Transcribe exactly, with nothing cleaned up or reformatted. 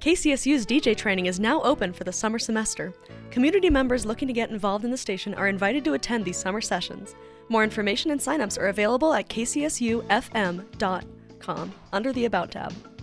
K C S U's D J training is now open for the summer semester. Community members looking to get involved in the station are invited to attend these summer sessions. More information and signups are available at k c s u f m dot com under the About tab.